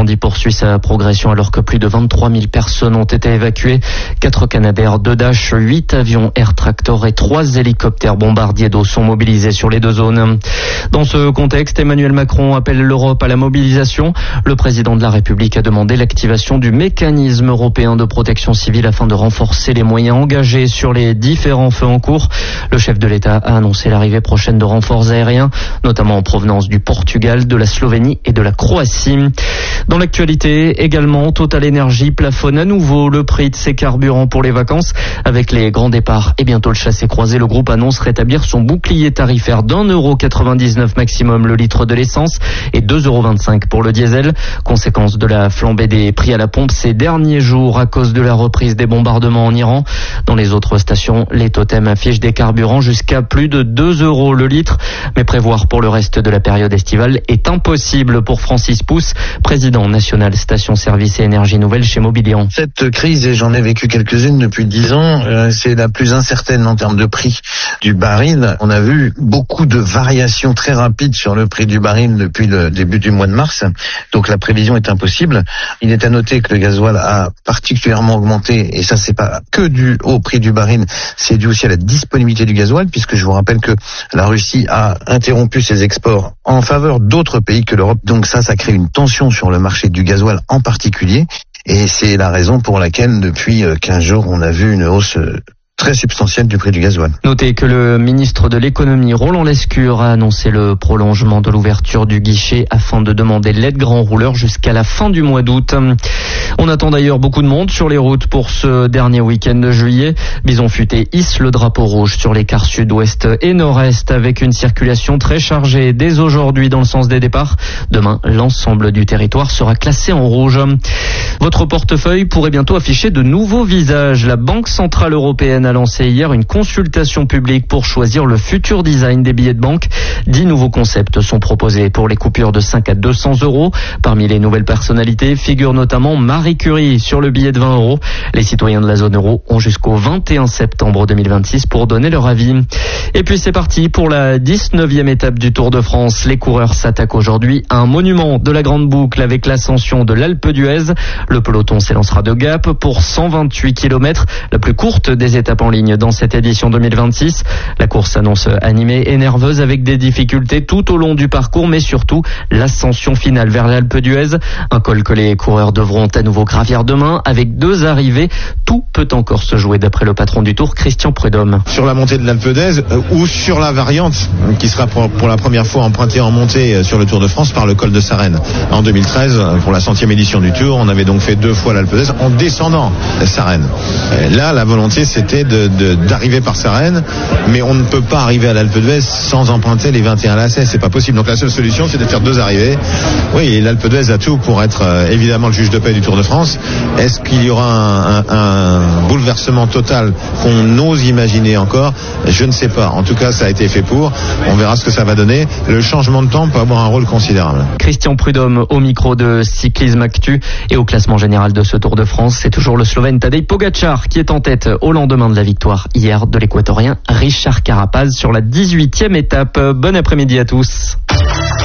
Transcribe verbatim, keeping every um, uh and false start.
L'incendie poursuit sa progression alors que plus de vingt-trois mille personnes ont été évacuées. Quatre Canadair, deux Dash, huit avions Air Tractor et trois hélicoptères bombardiers d'eau sont mobilisés sur les deux zones. Dans ce contexte, Emmanuel Macron appelle l'Europe à la mobilisation. Le président de la République a demandé l'activation du mécanisme européen de protection civile afin de renforcer les moyens engagés sur les différents feux en cours. Le chef de l'État a annoncé l'arrivée prochaine de renforts aériens, notamment en provenance du Portugal, de la Slovénie et de la Croatie. Dans l'actualité également, Total Energy plafonne à nouveau le prix de ses carburants pour les vacances. Avec les grands départs et bientôt le chassé-croisé, le groupe annonce rétablir son bouclier tarifaire d'un euro quatre-vingt-dix-neuf maximum le litre de l'essence et deux euros vingt-cinq pour le diesel. Conséquence de la flambée des prix à la pompe ces derniers jours à cause de la reprise des bombardements en Iran. Dans les autres stations, les totems affichent des carburants jusqu'à plus de deux euros le litre. Mais prévoir pour le reste de la période estivale est impossible pour Francis Pousse, président national Station Service et Énergie Nouvelle chez Mobilian. Cette crise, et j'en ai vécu quelques-unes depuis dix ans, euh, c'est la plus incertaine en termes de prix du baril. On a vu beaucoup de variations très rapides sur le prix du baril depuis le début du mois de mars. Donc la prévision est impossible. Il est à noter que le gasoil a particulièrement augmenté, et ça c'est pas que dû au prix du baril, c'est dû aussi à la disponibilité du gasoil, puisque je vous rappelle que la Russie a interrompu ses exports en faveur d'autres pays que l'Europe. Donc ça, ça crée une tension sur le marché du gasoil en particulier. Et c'est la raison pour laquelle, depuis quinze jours, on a vu une hausse très substantielle du prix du gasoil. Notez que le ministre de l'économie, Roland Lescure, a annoncé le prolongement de l'ouverture du guichet afin de demander l'aide grand rouleur jusqu'à la fin du mois d'août. On attend d'ailleurs beaucoup de monde sur les routes pour ce dernier week-end de juillet. Bison Futé hisse le drapeau rouge sur les quarts sud-ouest et nord-est avec une circulation très chargée dès aujourd'hui dans le sens des départs. Demain, l'ensemble du territoire sera classé en rouge. Votre portefeuille pourrait bientôt afficher de nouveaux visages. La Banque Centrale Européenne a lancé hier une consultation publique pour choisir le futur design des billets de banque. Dix nouveaux concepts sont proposés pour les coupures de cinq à deux cents euros. Parmi les nouvelles personnalités figure notamment Marie Curie sur le billet de vingt euros. Les citoyens de la zone euro ont jusqu'au vingt et un septembre deux mille vingt-six pour donner leur avis. Et puis c'est parti pour la dix-neuvième étape du Tour de France. Les coureurs s'attaquent aujourd'hui à un monument de la Grande Boucle avec l'ascension de l'Alpe d'Huez. Le peloton s'élancera de Gap pour cent vingt-huit kilomètres, la plus courte des étapes en ligne dans cette édition deux mille vingt-six. La course s'annonce animée et nerveuse avec des difficultés tout au long du parcours, mais surtout l'ascension finale vers l'Alpe d'Huez. Un col que les coureurs devront à nouveau gravir demain avec deux arrivées. Tout peut encore se jouer d'après le patron du Tour, Christian Prudhomme. Sur la montée de l'Alpe d'Huez euh, ou sur la variante qui sera pour, pour la première fois empruntée en montée sur le Tour de France par le col de Sarenne. En deux mille treize, pour la centième édition du Tour, on avait donc fait deux fois l'Alpe d'Huez en descendant Sarenne. Là, la volonté, c'était de, de, d'arriver par Sarenne, mais on ne peut pas arriver à l'Alpe d'Huez sans emprunter les vingt et un lacets. C'est pas possible. Donc la seule solution, c'est de faire deux arrivées. Oui, et l'Alpe d'Huez a tout pour être euh, évidemment le juge de paix du Tour de France. Est-ce qu'il y aura un, un, un bouleversement total qu'on ose imaginer encore? Je ne sais pas. En tout cas, ça a été fait pour. On verra ce que ça va donner. Le changement de temps peut avoir un rôle considérable. Christian Prudhomme au micro de Cyclisme Actu. Et au classement général de ce Tour de France, c'est toujours le Slovène Tadej Pogačar qui est en tête au lendemain de la victoire hier de l'Équatorien Richard Carapaz sur la dix-huitième étape. Bon après-midi à tous.